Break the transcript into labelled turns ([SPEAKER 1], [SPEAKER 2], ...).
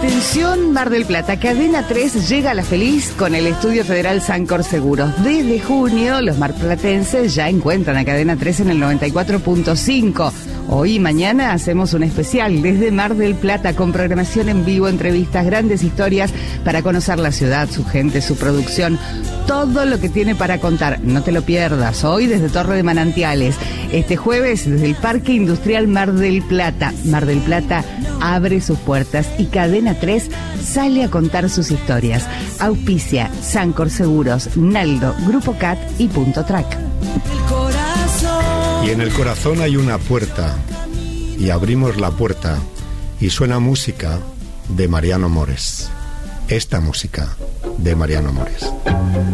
[SPEAKER 1] Atención Mar del Plata, Cadena 3 llega a La Feliz con el Estudio Federal Sancor Seguros. Desde junio los marplatenses ya encuentran a Cadena 3 en el 94.5. Hoy y mañana hacemos un especial desde Mar del Plata con programación en vivo, entrevistas, grandes historias para conocer la ciudad, su gente, su producción, todo lo que tiene para contar. No te lo pierdas, hoy desde Torre de Manantiales, este jueves desde el Parque Industrial Mar del Plata. Mar del Plata abre sus puertas y Cadena 3 sale a contar sus historias. Auspicia Sancor Seguros, Naldo, Grupo CAT y Punto Track.
[SPEAKER 2] Y en el corazón hay una puerta, y abrimos la puerta, y suena música de Mariano Mores. Esta música de Mariano Mores.